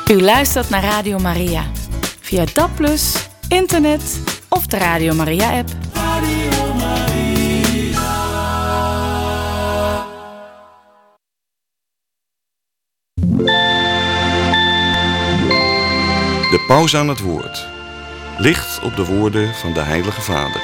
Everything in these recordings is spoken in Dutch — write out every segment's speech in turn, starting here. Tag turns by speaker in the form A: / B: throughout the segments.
A: U luistert naar Radio Maria. Via DAB+, internet of de Radio Maria-app.
B: Radio Maria.
C: De paus aan het woord. Licht op de woorden van de Heilige Vader.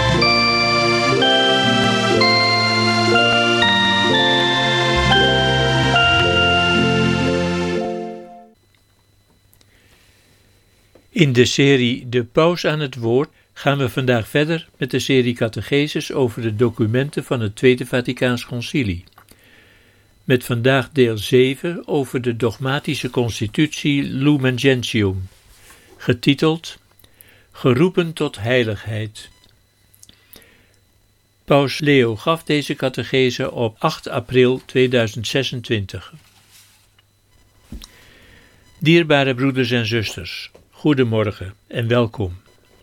D: In de serie De Paus aan het Woord gaan we vandaag verder met de serie catecheses over de documenten van het Tweede Vaticaans Concilie. Met vandaag deel 7 over de dogmatische constitutie Lumen Gentium, getiteld Geroepen tot heiligheid. Paus Leo gaf deze catechese op 8 april 2026. Dierbare broeders en zusters, goedemorgen en welkom.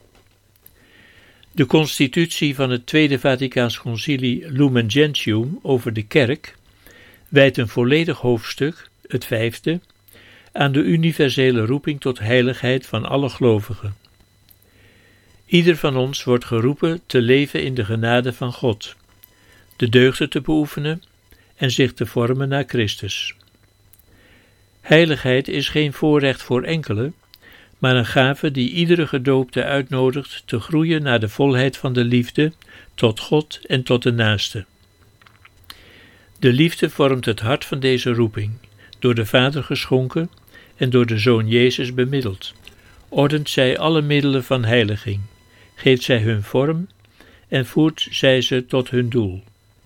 D: De constitutie van het Tweede Vaticaans Concilie Lumen Gentium over de kerk wijdt een volledig hoofdstuk, het 5e, aan de universele roeping tot heiligheid van alle gelovigen. Ieder van ons wordt geroepen te leven in de genade van God, de deugden te beoefenen en zich te vormen naar Christus. Heiligheid is geen voorrecht voor enkelen, maar een gave die iedere gedoopte uitnodigt te groeien naar de volheid van de liefde tot God en tot de naaste. De liefde vormt het hart van deze roeping, door de Vader geschonken en door de Zoon Jezus bemiddeld. Ordent zij alle middelen van heiliging, geeft zij hun vorm en voert zij ze tot hun doel.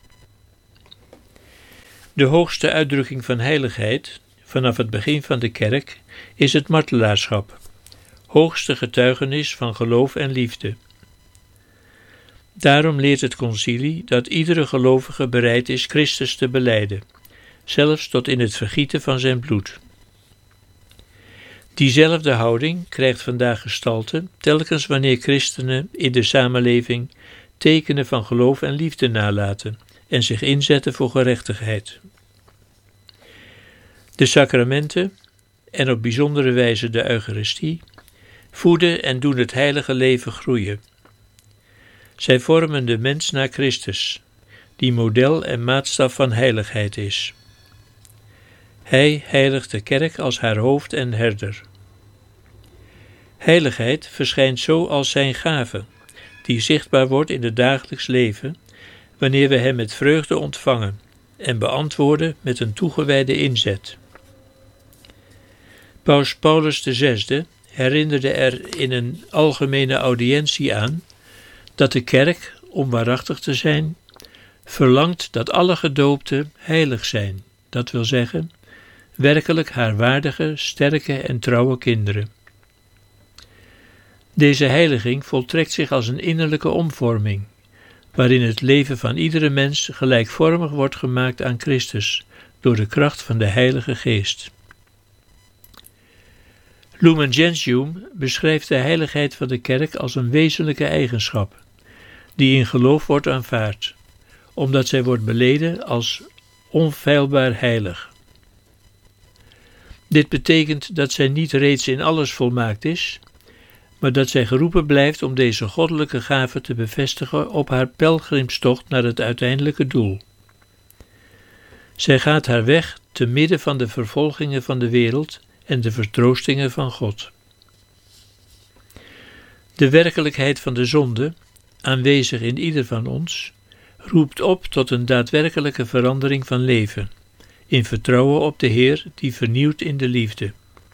D: De hoogste uitdrukking van heiligheid, vanaf het begin van de kerk, is het martelaarschap, hoogste getuigenis van geloof en liefde. Daarom leert het concilie dat iedere gelovige bereid is Christus te belijden, zelfs tot in het vergieten van zijn bloed. Diezelfde houding krijgt vandaag gestalte telkens wanneer christenen in de samenleving tekenen van geloof en liefde nalaten en zich inzetten voor gerechtigheid. De sacramenten, en op bijzondere wijze de Eucharistie, voeden en doen het heilige leven groeien. Zij vormen de mens naar Christus, die model en maatstaf van heiligheid is. Hij heiligt de kerk als haar hoofd en herder. Heiligheid verschijnt zo als zijn gave, die zichtbaar wordt in het dagelijks leven, wanneer we hem met vreugde ontvangen en beantwoorden met een toegewijde inzet. Paus Paulus VI herinnerde er in een algemene audiëntie aan dat de kerk, om waarachtig te zijn, verlangt dat alle gedoopten heilig zijn, dat wil zeggen, werkelijk haar waardige, sterke en trouwe kinderen. Deze heiliging voltrekt zich als een innerlijke omvorming, waarin het leven van iedere mens gelijkvormig wordt gemaakt aan Christus, door de kracht van de Heilige Geest. Lumen Gentium beschrijft de heiligheid van de kerk als een wezenlijke eigenschap, die in geloof wordt aanvaard, omdat zij wordt beleden als onfeilbaar heilig. Dit betekent dat zij niet reeds in alles volmaakt is, maar dat zij geroepen blijft om deze goddelijke gave te bevestigen op haar pelgrimstocht naar het uiteindelijke doel. Zij gaat haar weg te midden van de vervolgingen van de wereld en de vertroostingen van God. De werkelijkheid van de zonde, aanwezig in ieder van ons, roept op tot een daadwerkelijke verandering van leven, in vertrouwen op de Heer die vernieuwt in de liefde.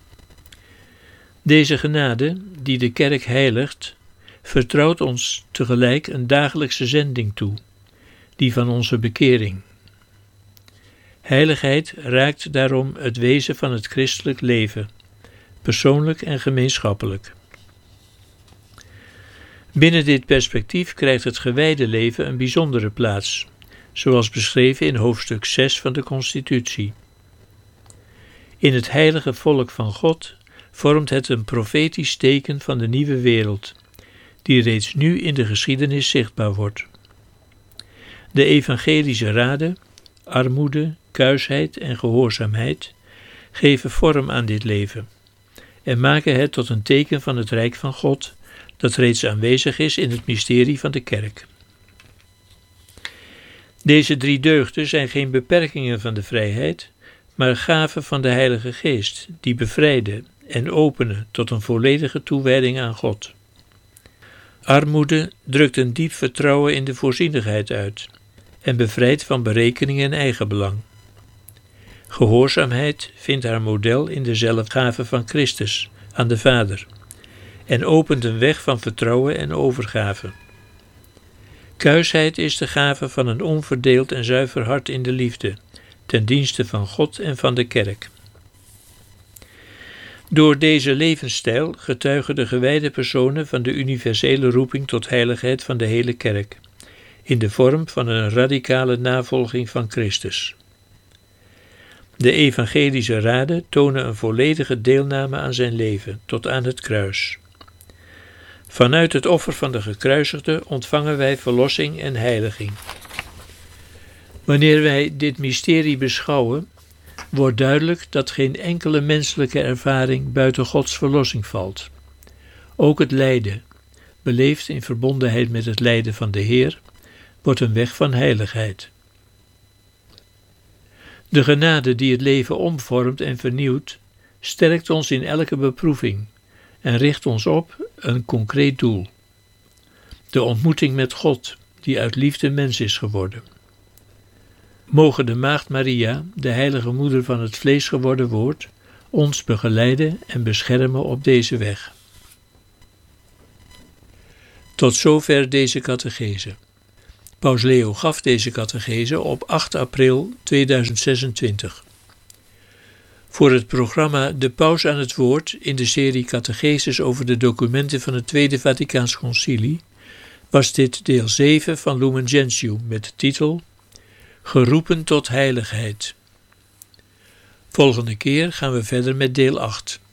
D: Deze genade, die de kerk heiligt, vertrouwt ons tegelijk een dagelijkse zending toe, die van onze bekering. Heiligheid raakt daarom het wezen van het christelijk leven, persoonlijk en gemeenschappelijk. Binnen dit perspectief krijgt het gewijde leven een bijzondere plaats, zoals beschreven in hoofdstuk 6 van de Constitutie. In het heilige volk van God vormt het een profetisch teken van de nieuwe wereld, die reeds nu in de geschiedenis zichtbaar wordt. De evangelische raden, armoede, kuisheid en gehoorzaamheid geven vorm aan dit leven, en maken het tot een teken van het Rijk van God, dat reeds aanwezig is in het mysterie van de kerk. Deze 3 deugden zijn geen beperkingen van de vrijheid, maar gaven van de Heilige Geest, die bevrijden en openen tot een volledige toewijding aan God. Armoede drukt een diep vertrouwen in de voorzienigheid uit en bevrijdt van berekening en eigenbelang. Gehoorzaamheid vindt haar model in de zelfgave van Christus aan de Vader en opent een weg van vertrouwen en overgave. Kuisheid is de gave van een onverdeeld en zuiver hart in de liefde, ten dienste van God en van de kerk. Door deze levensstijl getuigen de gewijde personen van de universele roeping tot heiligheid van de hele kerk, in de vorm van een radicale navolging van Christus. De evangelische raden tonen een volledige deelname aan zijn leven, tot aan het kruis. Vanuit het offer van de gekruisigde ontvangen wij verlossing en heiliging. Wanneer wij dit mysterie beschouwen, wordt duidelijk dat geen enkele menselijke ervaring buiten Gods verlossing valt. Ook het lijden, beleefd in verbondenheid met het lijden van de Heer, wordt een weg van heiligheid. De genade die het leven omvormt en vernieuwt, sterkt ons in elke beproeving en richt ons op een concreet doel. De ontmoeting met God, die uit liefde mens is geworden. Mogen de Maagd Maria, de heilige moeder van het vlees geworden woord, ons begeleiden en beschermen op deze weg. Tot zover deze catechese. Paus Leo gaf deze catechese op 8 april 2026. Voor het programma De Paus aan het Woord in de serie catecheses over de documenten van het Tweede Vaticaans Concilie was dit deel 7 van Lumen Gentium met de titel Geroepen tot heiligheid. Volgende keer gaan we verder met deel 8.